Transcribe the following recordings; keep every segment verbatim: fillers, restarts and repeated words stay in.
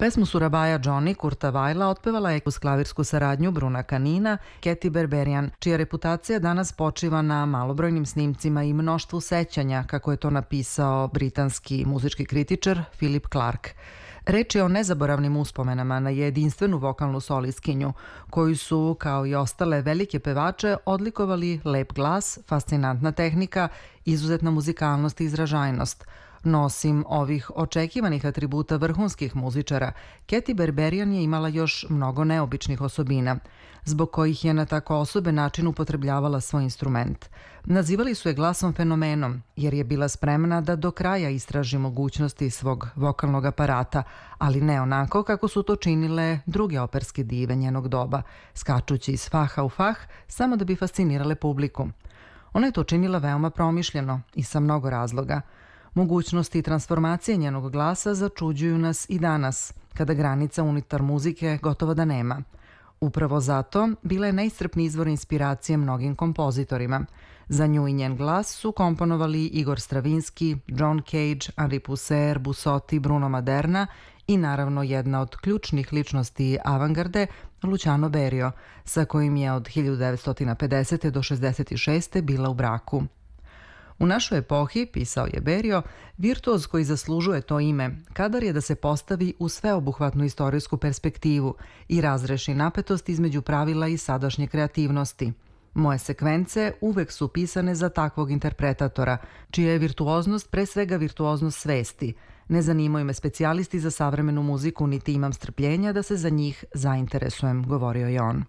Pesmu Surabaja Johnny Kurta Weila otpevala je uz klavirsku saradnju Bruna Kanina, Katy Berberian, čija reputacija danas počiva na malobrojnim snimcima i mnoštvu sećanja, kako je to napisao britanski muzički kritičar Philip Clark. Reč je o nezaboravnim uspomenama na jedinstvenu vokalnu solistkinju, koju su, kao i ostale velike pevače, odlikovali lep glas, fascinantna tehnika, izuzetna muzikalnost i izražajnost. No, osim ovih očekivanih atributa vrhunskih muzičara, Katy Berberian je imala još mnogo neobičnih osobina, zbog kojih je na tako osoben način upotrebljavala svoj instrument. Nazivali su je glasom fenomenom, jer je bila spremna da do kraja istraži mogućnosti svog vokalnog aparata, ali ne onako kako su to činile druge operske dive njenog doba, skačući iz faha u fah samo da bi fascinirale publiku. Ona je to činila veoma promišljeno i sa mnogo razloga. Mogućnosti i transformacije njenog glasa začuđuju nas i danas, kada granica unutar muzike gotovo da nema. Upravo zato bila je neiscrpni izvor inspiracije mnogim kompozitorima. Za nju i njen glas su komponovali Igor Stravinski, John Cage, Henri Pousser, Bussotti, Bruno Maderna i naravno jedna od ključnih ličnosti avangarde, Luciano Berio, sa kojim je od hiljadu devetsto pedesete do šezdeset šeste bila u braku. U našoj epohi, pisao je Berio, virtuoz koji zaslužuje to ime, kadar je da se postavi u sveobuhvatnu istorijsku perspektivu i razreši napetost između pravila i sadašnje kreativnosti. Moje sekvence uvek su pisane za takvog interpretatora, čija je virtuoznost pre svega virtuoznost svesti. Ne zanimaju me specijalisti za savremenu muziku, niti imam strpljenja da se za njih zainteresujem, govorio je on.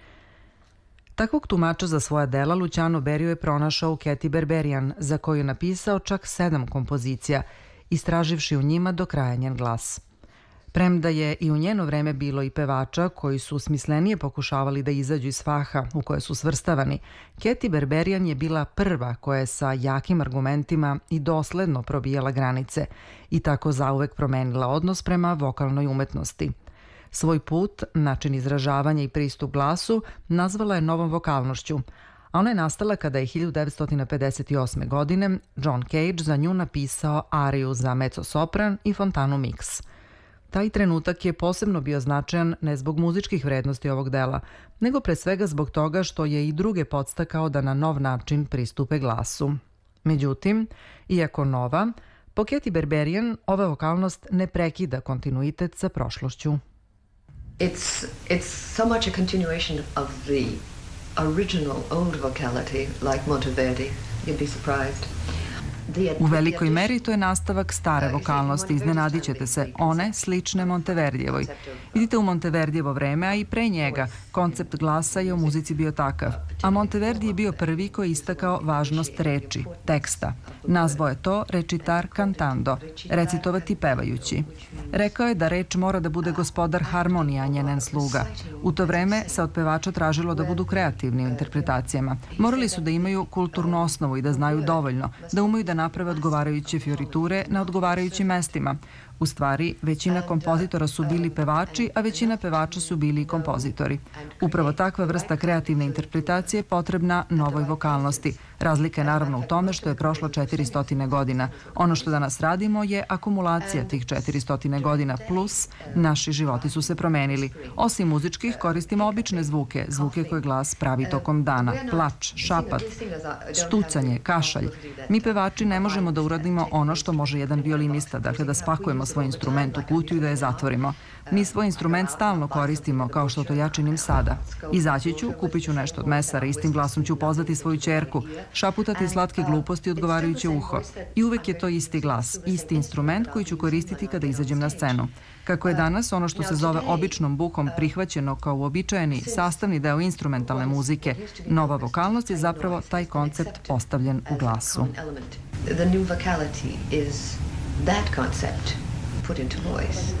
Takvog tumača za svoja dela Luciano Berio je pronašao u Katy Berberian, za koju je napisao čak sedam kompozicija, istraživši u njima do kraja njen glas. Premda je i u njeno vreme bilo i pevača koji su smislenije pokušavali da izađu iz faha u koje su svrstavani, Katy Berberian je bila prva koja je sa jakim argumentima i dosledno probijala granice i tako zauvek promenila odnos prema vokalnoj umetnosti. Svoj put, način izražavanja i pristup glasu nazvala je novom vokalnošću, a ona je nastala kada je hiljadu devetsto pedeset osme. godine John Cage za nju napisao ariju za mezzo-sopran i fontanu mix. Taj trenutak je posebno bio značajan ne zbog muzičkih vrednosti ovog dela, nego pre svega zbog toga što je i druge podstakao da na nov način pristupe glasu. Međutim, iako nova, po Katy Berberian ova vokalnost ne prekida kontinuitet sa prošlošću. It's it's so much a continuation of the original old vocality, like Monteverdi. You'd be surprised. U velikoj meri to je nastavak stare vokalnosti, iznenadit ćete se, one slične Monteverdijevoj. Vidite, u Monteverdijevo vreme, a i pre njega, koncept glasa je u muzici bio takav. A Monteverdi je bio prvi koji je istakao važnost reči, teksta. Nazvao je to recitar cantando, recitovati pevajući. Rekao je da reč mora da bude gospodar harmonija, a njen sluga. U to vreme se od pevača tražilo da budu kreativni u interpretacijama. Morali su da imaju kulturnu osnovu i da znaju dovoljno, da umeju da naprave odgovarajuće fioriture na odgovarajućim mestima. U stvari, većina kompozitora su bili pevači, a većina pevača su bili i kompozitori. Upravo takva vrsta kreativne interpretacije je potrebna novoj vokalnosti. Razlika je naravno u tome što je prošlo četiristo godina. Ono što danas radimo je akumulacija tih četiristo godina plus naši životi su se promenili. Osim muzičkih koristimo obične zvuke, zvuke koje glas pravi tokom dana, plač, šapat, štucanje, kašalj. Mi pevači ne možemo da uradimo ono što može jedan violinista, dakle da spakujemo svoj instrument u kutiju i da je zatvorimo. Mi svoj instrument stalno koristimo, kao što to ja činim sada. Izaći ću, kupit ću nešto od mesara, istim glasom ću pozvati svoju ćerku, šaputati slatke gluposti odgovarajuće uho. I uvek je to isti glas, isti instrument koji ću koristiti kada izađem na scenu. Kako je danas ono što se zove običnom bukom prihvaćeno kao uobičajeni sastavni deo instrumentalne muzike, nova vokalnost je zapravo taj koncept postavljen u glasu. The new vocality is that concept put into voice.